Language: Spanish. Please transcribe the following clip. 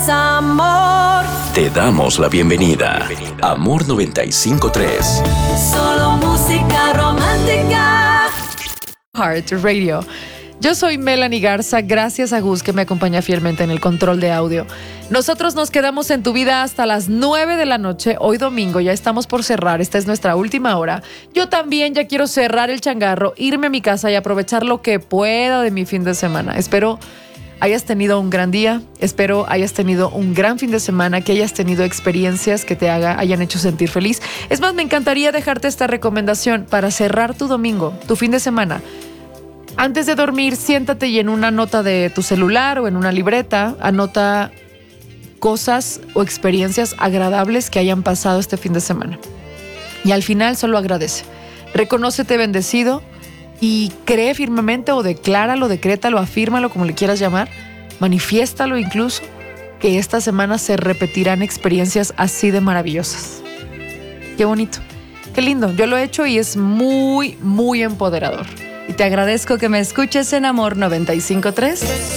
es amor. Te damos la bienvenida. Amor 95.3. Solo música romántica. Heart Radio. Yo soy Melanie Garza, gracias a Gus que me acompaña fielmente en el control de audio. Nosotros nos quedamos en tu vida hasta las 9 de la noche, hoy domingo, ya estamos por cerrar, esta es nuestra última hora. Yo también ya quiero cerrar el changarro, irme a mi casa y aprovechar lo que pueda de mi fin de semana. Espero hayas tenido un gran día, espero hayas tenido un gran fin de semana, que hayas tenido experiencias que te hayan hecho sentir feliz. Es más, me encantaría dejarte esta recomendación para cerrar tu domingo, tu fin de semana. Antes de dormir, siéntate y en una nota de tu celular o en una libreta, anota cosas o experiencias agradables que hayan pasado este fin de semana. Y al final solo agradece. Reconócete bendecido y cree firmemente o decláralo, decrétalo, afírmalo, como le quieras llamar, manifiéstalo incluso, que esta semana se repetirán experiencias así de maravillosas. Qué bonito, qué lindo. Yo lo he hecho y es muy, muy empoderador. Y te agradezco que me escuches en Amor 95.3.